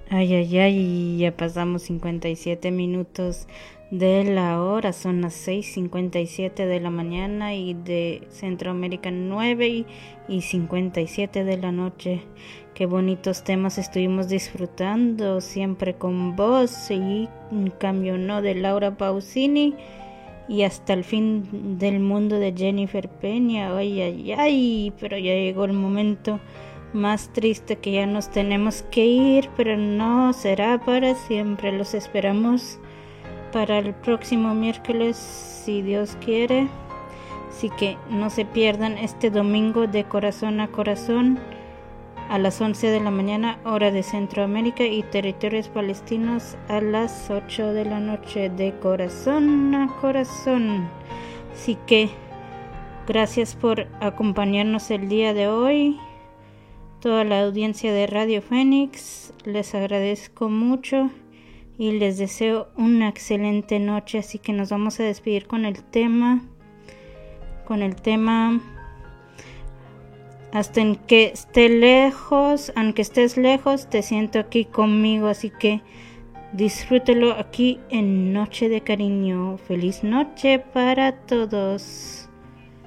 Ay, ay, ay, ya pasamos 57 minutos de la hora, son las 6:57 de la mañana y de Centroamérica 9:57 de la noche. Qué bonitos temas estuvimos disfrutando siempre con vos y en cambio no de Laura Pausini y hasta el fin del mundo de Jennifer Peña. Ay, ay, ay, pero ya llegó el momento más triste que ya nos tenemos que ir, pero no será para siempre. Los esperamos para el próximo miércoles, si Dios quiere. Así que no se pierdan este domingo de Corazón a Corazón a las 11 de la mañana, hora de Centroamérica y territorios palestinos, a las 8 de la noche, de Corazón a Corazón. Así que gracias por acompañarnos el día de hoy. Toda la audiencia de Radio Fénix, les agradezco mucho y les deseo una excelente noche. Así que nos vamos a despedir con el tema hasta en que esté lejos, aunque estés lejos, te siento aquí conmigo. Así que disfrútelo aquí en Noche de Cariño. Feliz noche para todos.